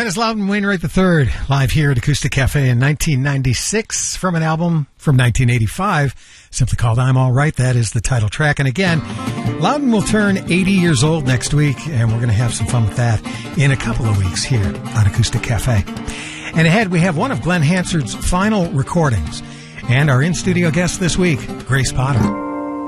Dennis Loudon, Wainwright III, live here at Acoustic Cafe in 1996 from an album from 1985, simply called I'm All Right. That is the title track. And again, Loudon will turn 80 years old next week, and we're going to have some fun with that in a couple of weeks here on Acoustic Cafe. And ahead, we have one of Glenn Hansard's final recordings. And our in-studio guest this week, Grace Potter.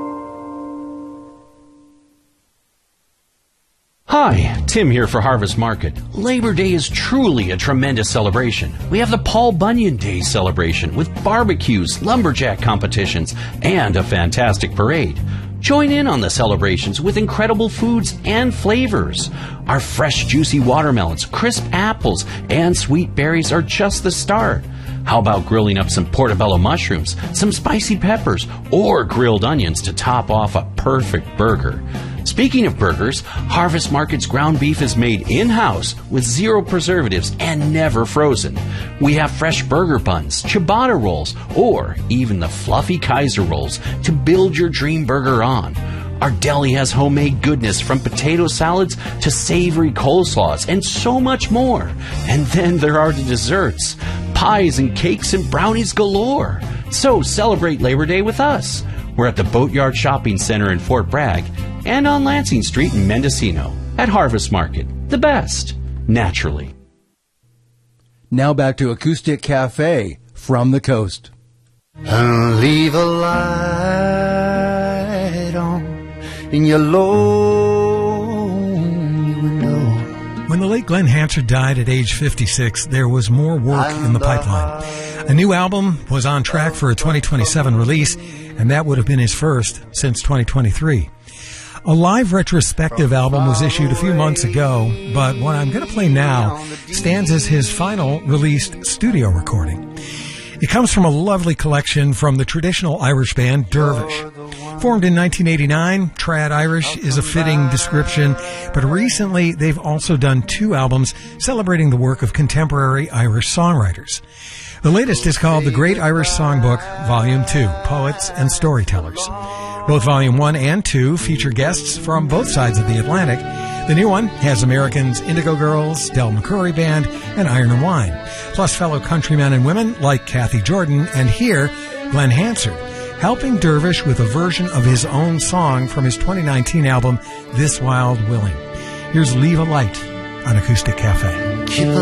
Hi, Tim here for Harvest Market. Labor Day is truly a tremendous celebration. We have the Paul Bunyan Day celebration with barbecues, lumberjack competitions, and a fantastic parade. Join in on the celebrations with incredible foods and flavors. Our fresh, juicy watermelons, crisp apples, and sweet berries are just the start. How about grilling up some portobello mushrooms, some spicy peppers, or grilled onions to top off a perfect burger? Speaking of burgers, Harvest Market's ground beef is made in-house with zero preservatives and never frozen. We have fresh burger buns, ciabatta rolls, or even the fluffy Kaiser rolls to build your dream burger on. Our deli has homemade goodness from potato salads to savory coleslaws and so much more. And then there are the desserts, pies and cakes and brownies galore. So celebrate Labor Day with us. We're at the Boatyard Shopping Center in Fort Bragg and on Lansing Street in Mendocino at Harvest Market. The best, naturally. Now back to Acoustic Cafe from the coast. And leave a light on in your lonely window. When the late Glenn Hansard died at age 56, there was more work in the pipeline. A new album was on track for a 2027 release, and that would have been his first since 2023. A live retrospective album was issued a few months ago, but what I'm going to play now stands as his final released studio recording. It comes from a lovely collection from the traditional Irish band Dervish. Formed in 1989, Trad Irish is a fitting description, but recently they've also done 2 albums celebrating the work of contemporary Irish songwriters. The latest is called The Great Irish Songbook, Volume 2, Poets and Storytellers. Both Volume 1 and 2 feature guests from both sides of the Atlantic. The new one has Americans Indigo Girls, Del McCoury Band, and Iron and Wine, plus fellow countrymen and women like Kathy Jordan, and here, Glenn Hansard, helping Dervish with a version of his own song from his 2019 album, This Wild Willing. Here's Leave a Light on Acoustic Cafe.